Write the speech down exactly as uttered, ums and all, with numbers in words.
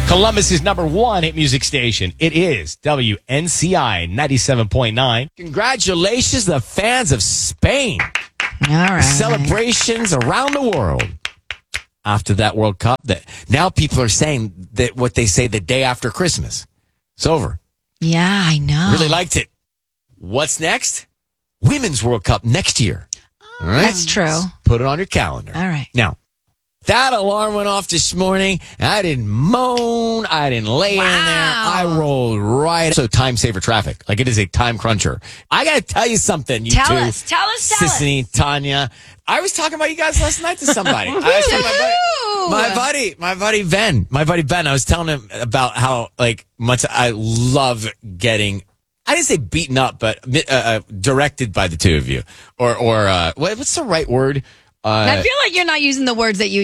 Columbus's number one hit music station. It is W N C I ninety-seven point nine. Congratulations, the fans of Spain. All right. Celebrations around the world after that World Cup. That now people are saying that what they say the day after Christmas. It's over. Yeah, I know. Really liked it. What's next? Women's World Cup next year. All right. That's true. Put it on your calendar. All right. Now, that alarm went off this morning. I didn't moan. I didn't lay Wow. in there. I rolled right. So time saver traffic. Like it is a time cruncher. I got to tell you something. You Tell two, us. Tell us. Tell Sissany, us. Tanya. I was talking about you guys last night to somebody. I was telling my buddy, my buddy, my buddy Ben, my buddy Ben. I was telling him about how like much I love getting. I didn't say beaten up, but uh, uh, directed by the two of you, or or uh, what, what's the right word? Uh, I feel like you're not using the words that you